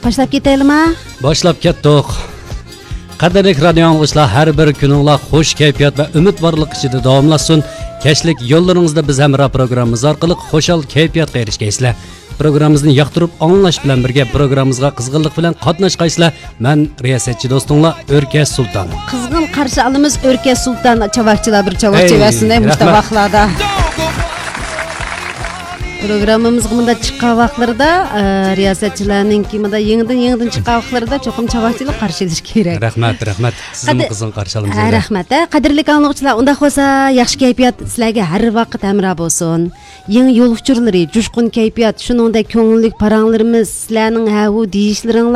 Başlap ketaylikmi? Başlap ketdik. Qadrli radio anglışlar, her bir gününglar hoş keyfiyat ve umidvorlik ichida davomlashsin. Kechlik yo'llaringizda biz hamroh programmamiz orqali xo'shal kayfiyatga erishgaysizlar. Programmamizni yoqtirib anglash bilan birga programmamizga qizg'inlik bilan qatnashgaysizlar. Men riyosatchi do'stinglar O'rkas Sulton. Qizg'in qarshi olamiz O'rkas Sulton chavaqchilar bir chavaqchi versin mushtabaqlarda. Programmamızga bunda chiqqan vaqtlarda riyosatchilarninki bunda yangidan chiqqan vaqtlarda cho'qim chavaqchilar qarshi olish kerak. Rahmat. Sizni qizg'in qarshi olamiz. Rahmat. Qadrli anglag'uchilar, unda bo'lsa yaxshi kayfiyat sizlarga har vaqt hamroh bo'lsin. Yangi yo'l uchurlari, jushqun kayfiyat, shuningdek ko'ngillik paranglarimiz sizlarning ha-hu deyishlaring